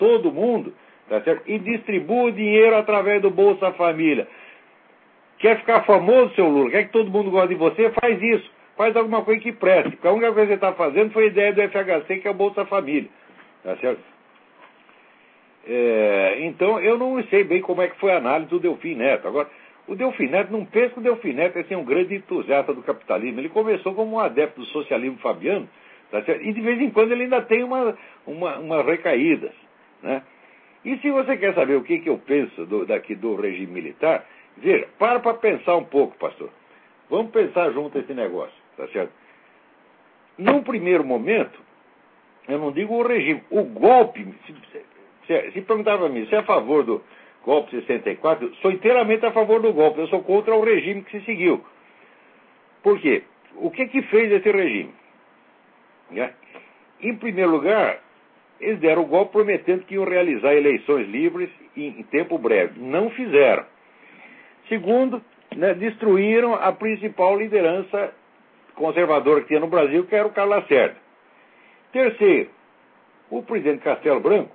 todo mundo, tá certo? E distribua o dinheiro através do Bolsa Família. Quer ficar famoso, seu Lula? Quer que todo mundo goste de você? Faz isso. Faz alguma coisa que preste. Porque a única coisa que você está fazendo foi a ideia do FHC, que é o Bolsa Família. Tá certo? Então, eu não sei bem como é que foi a análise do Delfim Neto. Agora, o Delfim Neto, não pensa que o Delfim Neto é assim, um grande entusiasta do capitalismo. Ele começou como um adepto do socialismo fabiano, tá certo? E de vez em quando ele ainda tem umas recaídas, né? E se você quer saber o que eu penso daqui do regime militar, veja, para pensar um pouco, pastor. Vamos pensar junto esse negócio, tá certo? Num primeiro momento, eu não digo o regime, o golpe, se perguntar para mim, você é a favor do golpe 64, eu sou inteiramente a favor do golpe, eu sou contra o regime que se seguiu. Por quê? O que fez esse regime? Né? Em primeiro lugar, eles deram o golpe prometendo que iam realizar eleições livres em tempo breve. Não fizeram. Segundo, né, destruíram a principal liderança conservadora que tinha no Brasil, que era o Carlos Lacerda. Terceiro, o presidente Castelo Branco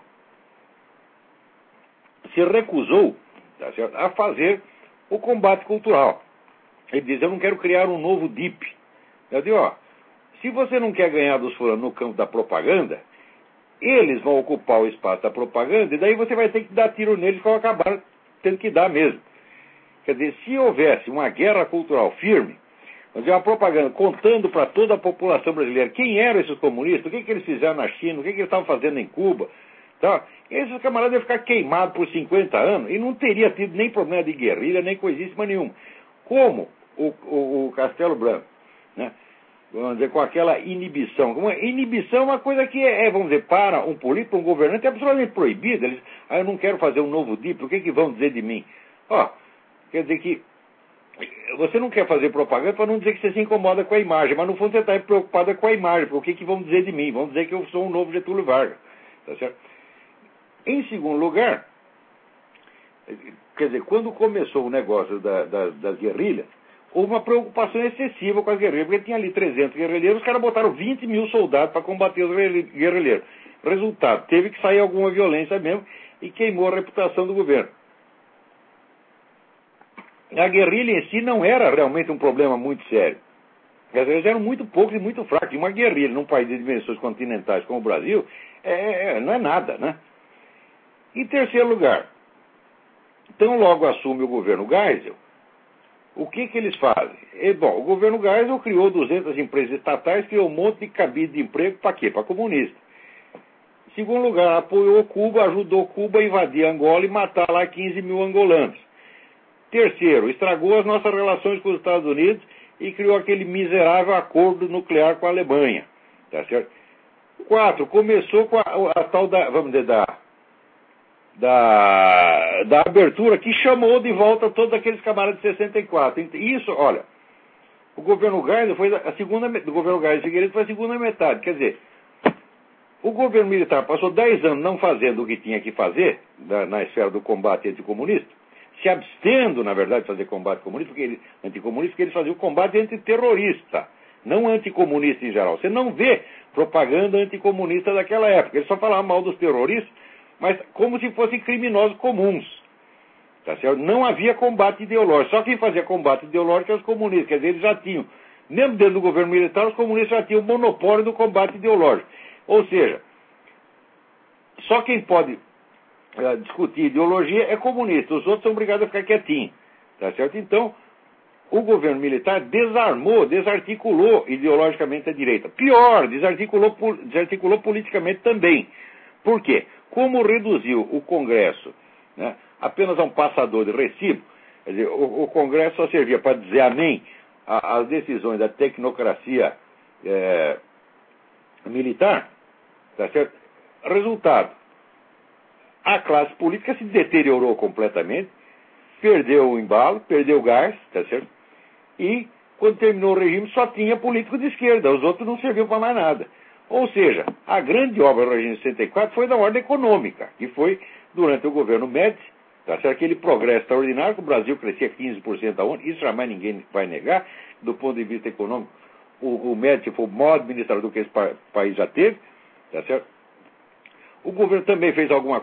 se recusou, tá certo, a fazer o combate cultural. Ele diz, eu não quero criar um novo DIP. Eu digo, se você não quer ganhar dos fulanos no campo da propaganda, eles vão ocupar o espaço da propaganda e daí você vai ter que dar tiro neles que vão acabar tendo que dar mesmo. Quer dizer, se houvesse uma guerra cultural firme, uma propaganda contando para toda a população brasileira quem eram esses comunistas, o que eles fizeram na China, o que eles estavam fazendo em Cuba, tá? Esses camaradas iam ficar queimados por 50 anos e não teria tido nem problema de guerrilha, nem coisíssima nenhuma. Como o Castelo Branco, né? Vamos dizer, com aquela inibição. Inibição é uma coisa que vamos dizer, para um político, para um governante, é absolutamente proibida. Eles, eu não quero fazer um novo DIP, o que vão dizer de mim? Quer dizer que você não quer fazer propaganda para não dizer que você se incomoda com a imagem, mas no fundo você está preocupada com a imagem, porque o que vão dizer de mim? Vão dizer que eu sou um novo Getúlio Vargas. Tá certo? Em segundo lugar, quer dizer, quando começou o negócio das guerrilhas, houve uma preocupação excessiva com as guerrilhas, porque tinha ali 300 guerrilheiros, os caras botaram 20 mil soldados para combater os guerrilheiros. Resultado, teve que sair alguma violência mesmo e queimou a reputação do governo. A guerrilha em si não era realmente um problema muito sério. Eles eram muito poucos e muito fracos. E uma guerrilha num país de dimensões continentais como o Brasil não é nada, né? Em terceiro lugar, tão logo assume o governo Geisel, o que eles fazem? O governo Geisel criou 200 empresas estatais, criou um monte de cabide de emprego para quê? Para comunista. Em segundo lugar, apoiou Cuba, ajudou Cuba a invadir Angola e matar lá 15 mil angolanos. Terceiro, estragou as nossas relações com os Estados Unidos e criou aquele miserável acordo nuclear com a Alemanha. Tá certo? Quarto, começou com a tal vamos dizer, da abertura que chamou de volta todos aqueles camaradas de 64. Isso, olha, o governo Geisel foi do governo Geisel Figueiredo foi a segunda metade. Quer dizer, o governo militar passou 10 anos não fazendo o que tinha que fazer na esfera do combate anticomunista, se abstendo, na verdade, de fazer combate comunista, anticomunista, porque eles faziam o combate antiterrorista, não anticomunista em geral. Você não vê propaganda anticomunista daquela época. Eles só falavam mal dos terroristas, mas como se fossem criminosos comuns. Tá certo? Não havia combate ideológico. Só quem fazia combate ideológico eram os comunistas. Quer dizer, eles já tinham, mesmo dentro do governo militar, os comunistas já tinham o monopólio do combate ideológico. Ou seja, só quem pode discutir ideologia é comunista. Os outros são obrigados a ficar quietinhos. Tá certo? Então, o governo militar desarticulou ideologicamente a direita. Pior, desarticulou politicamente também. Por quê? Como reduziu o Congresso, né, apenas a um passador de recibo, quer dizer, o Congresso só servia para dizer amém às decisões da tecnocracia militar, tá certo? Resultado, a classe política se deteriorou completamente, perdeu o embalo, perdeu o gás, tá certo? E, quando terminou o regime, só tinha político de esquerda, os outros não serviam para mais nada. Ou seja, a grande obra do regime de 64 foi da ordem econômica, que foi durante o governo Médici, tá certo? Aquele progresso extraordinário, que o Brasil crescia 15% ao ano, isso jamais ninguém vai negar, do ponto de vista econômico. O Médici foi o maior administrador que esse país já teve, tá certo? O governo também fez alguma